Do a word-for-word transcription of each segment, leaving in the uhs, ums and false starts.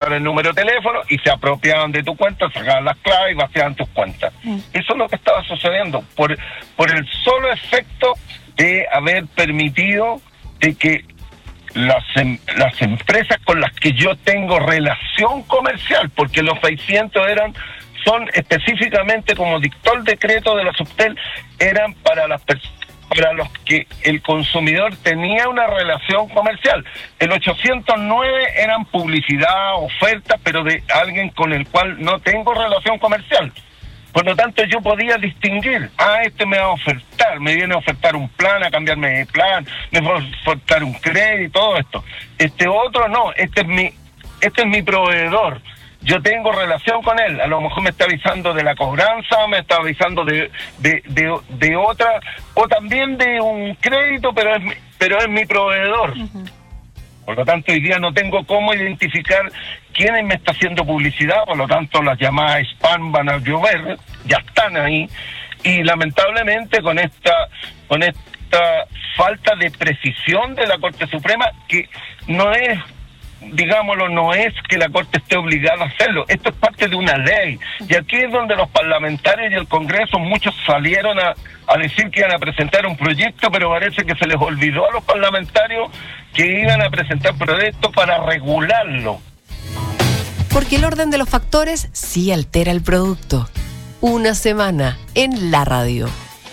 dar el número de teléfono y se apropiaban de tu cuenta, sacaban las claves y vaciaban tus cuentas. Mm. Eso es lo que estaba sucediendo, por, por el solo efecto de haber permitido de que las, em, las empresas con las que yo tengo relación comercial, porque los seiscientos eran, son específicamente como dictó el decreto de la Subtel, eran para las personas para los que el consumidor tenía una relación comercial. El ochocientos nueve eran publicidad, oferta, pero de alguien con el cual no tengo relación comercial. Por lo tanto, yo podía distinguir, ah, este me va a ofertar, me viene a ofertar un plan, a cambiarme de plan, me va a ofertar un crédito, todo esto. Este otro no, este es mi, este es mi proveedor. Yo tengo relación con él, a lo mejor me está avisando de la cobranza, me está avisando de de, de, de otra, o también de un crédito, pero es mi, pero es mi proveedor. Uh-huh. Por lo tanto, hoy día no tengo cómo identificar quién me está haciendo publicidad, por lo tanto las llamadas spam van a llover, ya están ahí, y lamentablemente con esta, con esta falta de precisión de la Corte Suprema, que no es, digámoslo, no es que la Corte esté obligada a hacerlo, esto es parte de una ley, y aquí es donde los parlamentarios y el Congreso, muchos salieron a, a decir que iban a presentar un proyecto, pero parece que se les olvidó a los parlamentarios que iban a presentar proyectos para regularlo. Porque el orden de los factores sí altera el producto. Una semana en la radio.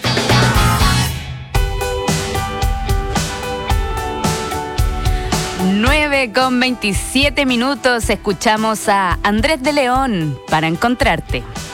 nueve con veintisiete minutos, escuchamos a Andrés de León, Para Encontrarte.